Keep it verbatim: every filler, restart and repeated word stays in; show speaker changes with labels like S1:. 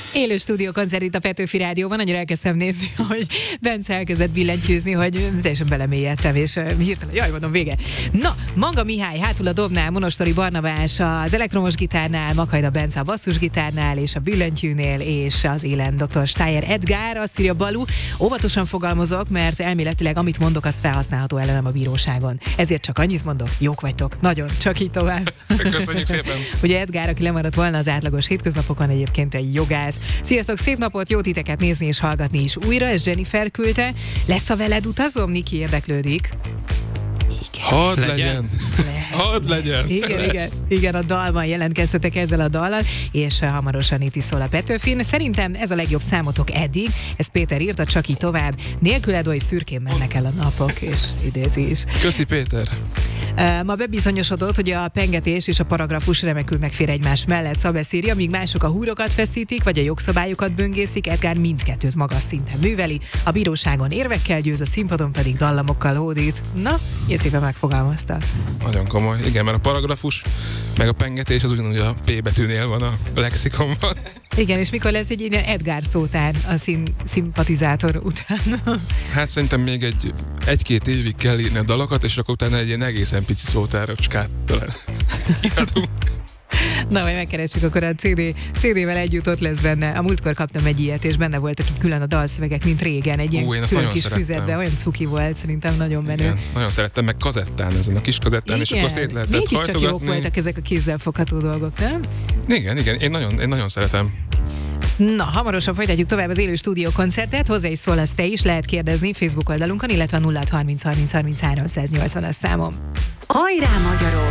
S1: Élő stúdiókoncert itt a Petőfi Rádióban, annyira elkezdtem nézni, hogy Bence elkezdett billentyűzni, hogy teljesen belemélyedtem, és hirtelen, jaj, mondom, vége. Na, Manga Mihály hátul a dobnál, Monostori Barnabás az elektromos gitárnál, Makhajda Bence a basszusgitárnál, és a billentyűnél, és az élen doktor Steyer Edgár, azt írja Balú. Óvatosan fogalmazok, mert elméletileg amit mondok, az felhasználható ellenem a bíróságon. Ezért csak annyit mondok, jók vagytok. Nagyon, csak így tovább.
S2: Köszönjük szépen.
S1: Ugye Edgár, aki lemaradt volna az átlagos hétköznapokon, egyébként egy jogász. Sziasztok, szép napot, jó titeket nézni és hallgatni is újra, ez Jennifer küldte. Lesz a veled utazom? Niki érdeklődik.
S2: Igen. Hadd legyen. legyen. Hadd legyen.
S1: Igen,
S2: Lesz.
S1: igen, igen, a dalban jelentkeztetek ezzel a dallal, és hamarosan itt is szól a Petőfin. Szerintem ez a legjobb számotok eddig, ez Péter írta, csak így tovább. Nélküled oly szürkén mennek el a napok, és idézi is.
S2: Köszi, Péter.
S1: Ma bebizonyosodott, hogy a pengetés és a paragrafus remekül megfér egymás mellett. Szabesz írja, míg mások a húrokat feszítik, vagy a jogszabályokat böngészik, Edgár mindkettőt magas szinten műveli. A bíróságon érvekkel győz, a színpadon pedig dallamokkal hódít. Na, én szépen megfogalmazta.
S2: Nagyon komoly. Igen, mert a paragrafus, meg a pengetés az ugyanúgy a P betűnél van a lexikonban.
S1: Igen, és mikor lesz egy ilyen Edgár szótár a szín, szimpatizátor után?
S2: Hát szerintem még egy, egy-két évig kell írni a dalokat, és akkor utána egy ilyen egészen pici szótárocskát talán kiadunk.
S1: Na, majd megkeressük, akkor a cé dé, cé dé-vel együtt ott lesz benne. A múltkor kaptam egy ilyet, és benne voltak így külön a dalszövegek, mint régen. Egy ilyen
S2: Ú, én
S1: külön kis
S2: szerettem.
S1: füzetbe, olyan cuki volt, szerintem nagyon menő.
S2: Igen, nagyon szerettem, meg kazettán, ezen a kis kazettán,
S1: igen,
S2: és akkor szét lehetett
S1: mégiscsak
S2: hajtogatni.
S1: jók voltak ezek a kézzel fogható dolgok, nem?
S2: Igen, igen, én nagyon, én nagyon szeretem.
S1: Na, hamarosan folytatjuk tovább az élő stúdiókoncertet, hozzá is szólsz te is, lehet kérdezni Facebook oldalunkon, illetve nulla harminc harminc harminc harminchárom száznyolcvan számom.
S3: Hajrá, magyarok!